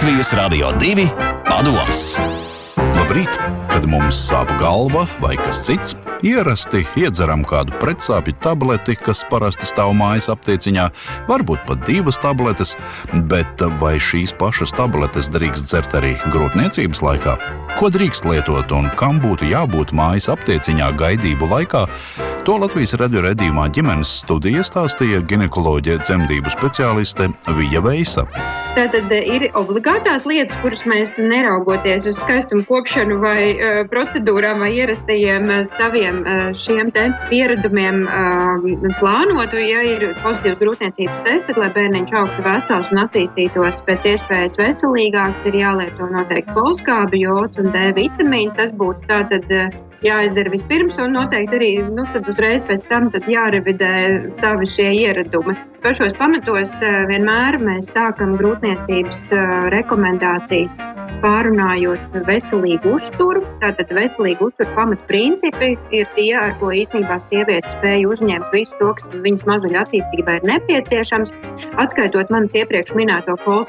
Latvijas Radio 2 padoms. Labrīt! Kad mums sāp galva vai kas cits, ierasti iedzeram kādu pretsāpju tableti, kas parasti stāv mājas aptieciņā, varbūt pat 2 tabletes, bet vai šīs pašas tabletes drīkst dzert arī grūtniecības laikā? Ko drīkst lietot un kam būtu jābūt mājas aptieciņā gaidību laikā? To Latvijas radio raidījumā ģimenes studija stāstīja ginekoloģe dzemdību speciāliste Vija Veisa. Tātad ir obligātās lietas, kuras mēs neraugoties uz skaistumu kopšanu vai procedūrām vai ierastajiem saviem šiem te pieredumiem plānotu, ja ir pozitīvs grūtniecības tests, lai bērniņš augtu vesels un attīstītos pēc iespējas veselīgāks, ir jālieto noteikti folskābi, jods un D vitamīns. Tas būtu tātad jāizdara vispirms un noteikti arī tad uzreiz pēc tam tad jārevidē savi šie ieradumi. Pašos pamatos vienmēr mēs sākam grūtniecības rekomendācijas pārunājot veselīgu uzturu. Tātad veselīgu uzturu pamatprincipi ir tie, ar ko īstenībā sievietes spēja uzņemt visu to, kas viņas mazuļa attīstībā ir nepieciešams. Atskaitot manas iepriekš minēto